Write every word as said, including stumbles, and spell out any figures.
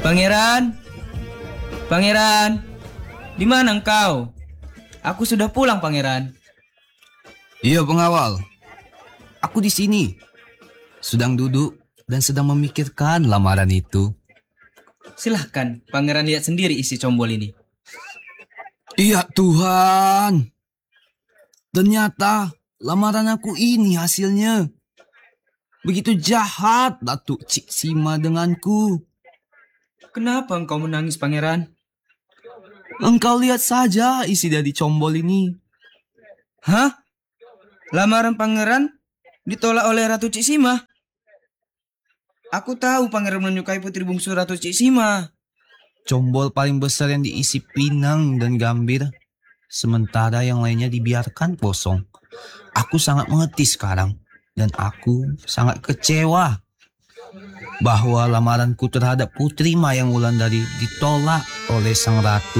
Pangeran, Pangeran, di mana engkau? Aku sudah pulang, Pangeran. Iya, pengawal. Aku di sini. Sedang duduk dan sedang memikirkan lamaran itu. Silahkan, Pangeran lihat sendiri isi combol ini. Iya, Tuhan. Ternyata lamaran aku ini hasilnya. Begitu jahat Datuk Cik Sima denganku. Kenapa engkau menangis, Pangeran? Engkau lihat saja isi dari combol ini. Hah? Lamaran Pangeran ditolak oleh Ratu Cik Sima? Aku tahu Pangeran menyukai putri bungsu Ratu Cik Sima. Combol paling besar yang diisi pinang dan gambir. Sementara yang lainnya dibiarkan kosong. Aku sangat mengerti sekarang. Dan aku sangat kecewa bahwa lamaranku terhadap Putri Mayang Wulandari ditolak oleh sang ratu.